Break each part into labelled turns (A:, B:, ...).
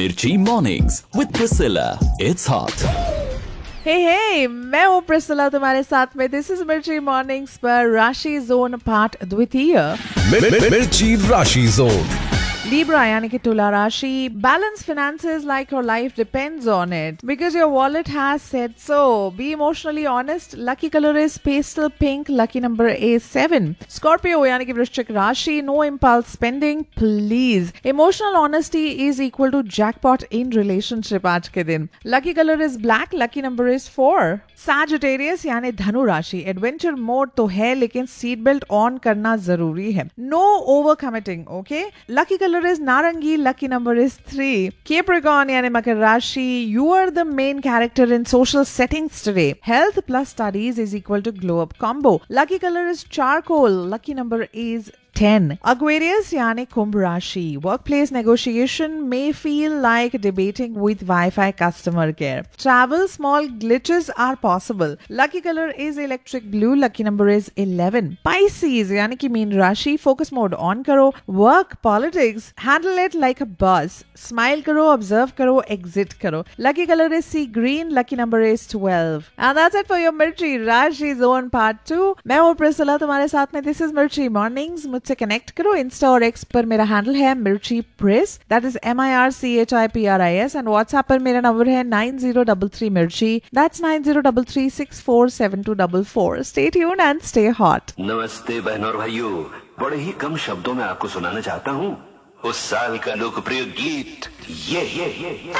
A: मिर्ची mornings with Priscilla, it's hot.
B: हे मैं हूँ प्रिसिला तुम्हारे साथ में। दिस इज मिर्ची मॉर्निंग्स पर राशि जोन पाठ द्वितीय।
C: मिर्ची राशि जोन।
B: Libra यानी कि तुला राशि, balance finances like your life depends on it because your wallet has said so. Be emotionally honest. Lucky color is pastel pink. Lucky number is 7. Scorpio यानी कि वृश्चिक राशि, no impulse spending please. Emotional honesty is equal to jackpot in relationship आज के दिन. Lucky color is black. Lucky number is 4. Sagittarius यानी धनु राशि, एडवेंचर मोड तो है लेकिन सीट बेल्ट ऑन करना जरूरी है. Know over committing, okay. Lucky colour is नारंगी, लकी नंबर इज 3. Capricorn यानी मकर राशि, you are the main character in social settings today. Health plus studies is equal to glow up combo. Lucky colour is charcoal, lucky number is 10. Aquarius यानी कुंभ राशि, workplace negotiation may feel like debating with Wi-Fi customer care. Travel small glitches are possible. Lucky color is electric blue. Lucky number is 11. Pisces यानी कि mean राशि, focus mode on करो. Work, politics, handle it like a boss. Smile करो, observe करो, exit करो. Lucky color is sea green. Lucky number is 12. And that's it for your Mirchi Rashi Zone Part 2. मैं हूँ Priscilla तुम्हारे साथ में. This is Mirchi Mornings. मुझसे connect करो. इंस्टा और एक्स पर मेरा हैंडल है मिर्ची प्रिस, that is MIRCHIPRIS, and WhatsApp पर मेरा नंबर है 9033 मिर्ची, that's 9033647244. Stay tuned and stay hot.
D: नमस्ते बहनों और भाइयों, बड़े ही कम शब्दों में आपको सुनाना चाहता हूँ उस साल का लोकप्रिय गीत ये।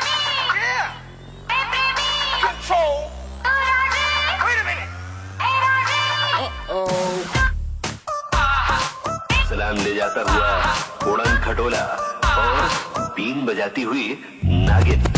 D: सलाम ले जाता हुआ उड़न खटोला और बीन बजाती हुई नागिन।